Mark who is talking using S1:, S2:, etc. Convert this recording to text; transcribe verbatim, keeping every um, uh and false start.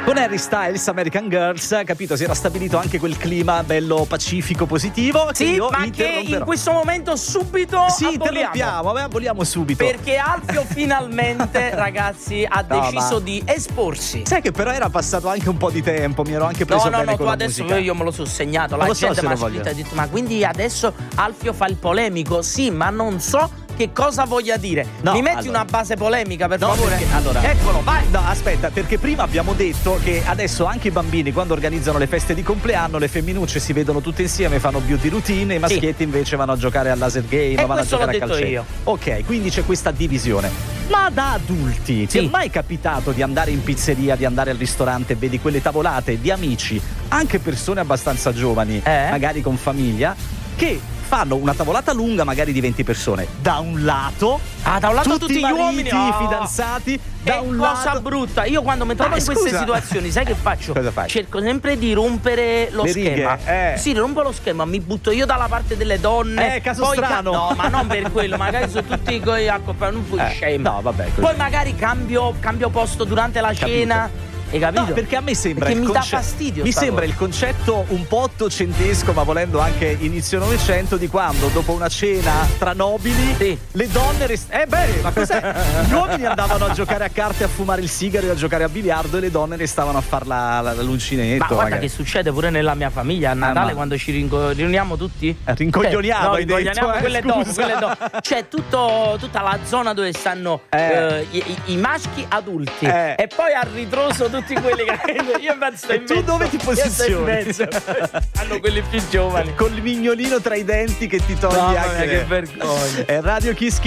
S1: Con Harry Styles, American Girls, capito? Si era stabilito anche quel clima bello pacifico, positivo. Che
S2: Sì,
S1: io
S2: ma che in questo momento subito
S1: sì,
S2: abolliamo.
S1: interrompiamo, vabbè, aboliamo subito.
S2: Perché Alfio finalmente, ragazzi, ha
S1: No,
S2: deciso
S1: ma-
S2: di esporsi.
S1: Sai che però era passato anche un po' di tempo, mi ero anche preso
S2: No, no,
S1: bene
S2: no,
S1: con
S2: tu
S1: la
S2: adesso
S1: musica.
S2: io me lo sono segnato.
S1: Non
S2: La
S1: lo so
S2: gente
S1: se
S2: mi ha
S1: lo voglio.
S2: scritto e ha detto: ma quindi adesso Alfio fa il polemico? Sì, ma non so che cosa voglia dire.
S1: No,
S2: Mi metti
S1: allora.
S2: una base polemica, per
S1: No,
S2: favore?
S1: perché- allora-
S2: Eccolo, vai.
S1: No, aspetta, perché prima abbiamo detto che adesso anche i bambini, quando organizzano le feste di compleanno, le femminucce si vedono tutte insieme, fanno beauty routine, i maschietti invece vanno a giocare al laser game, vanno a
S2: questo l'ho
S1: giocare a
S2: detto
S1: calcetto.
S2: io.
S1: Ok, quindi c'è questa divisione. Ma da adulti, ti
S2: Sì.
S1: è mai capitato di andare in pizzeria, di andare al ristorante e vedi quelle tavolate di amici, anche persone abbastanza giovani,
S2: Eh?
S1: magari con famiglia, che fanno una tavolata lunga magari di venti persone, da un lato
S2: Ah, da un lato tutti,
S1: i
S2: gli
S1: mariti,
S2: uomini,
S1: i
S2: oh.
S1: fidanzati, da
S2: È
S1: un
S2: cosa
S1: lato
S2: brutta. Io quando mi trovo
S1: Ma
S2: in queste
S1: scusa.
S2: situazioni, sai che faccio?
S1: Cosa fai?
S2: Cerco sempre di rompere lo
S1: Le
S2: schema.
S1: righe, eh.
S2: Sì, rompo lo schema, mi butto io dalla parte delle donne.
S1: Eh, caso
S2: poi
S1: strano.
S2: no, ma non per quello, magari sono tutti coi accoppiati, non fui
S1: Eh,
S2: scemo.
S1: no, vabbè, così.
S2: Poi magari cambio, cambio posto durante la
S1: Capito.
S2: cena. Hai capito?
S1: No, perché a me sembra
S2: Perché
S1: il
S2: mi dà
S1: conce-
S2: fastidio
S1: Mi
S2: sta
S1: sembra
S2: cosa.
S1: il concetto un po' ottocentesco, ma volendo anche inizio Novecento, di quando dopo una cena tra nobili
S2: Sì.
S1: le donne rest- Eh beh, ma cos'è? Gli uomini andavano a giocare a carte, a fumare il sigaro e a giocare a biliardo, e le donne restavano a far la, la, la l'uncinetto.
S2: Ma guarda
S1: magari.
S2: che succede pure nella mia famiglia a Natale,
S1: ma-
S2: quando ci rinco- riuniamo tutti.
S1: Eh, rincoglioniamo,
S2: Eh, no,
S1: hai detto,
S2: rincoglioniamo
S1: eh,
S2: quelle dopo,
S1: scusa.
S2: quelle dopo. C'è tutto, tutta la zona dove stanno
S1: Eh.
S2: eh, i, i- i maschi adulti,
S1: Eh.
S2: e poi a ritroso tutti quelli che io in mezzo
S1: E
S2: in
S1: tu
S2: mezzo.
S1: dove ti
S2: Io sto in
S1: posizioni?
S2: mezzo. Hanno quelli più giovani.
S1: Col mignolino tra i denti che ti toglie
S2: Mamma mia,
S1: anche
S2: che vergogna.
S1: È Radio Kiss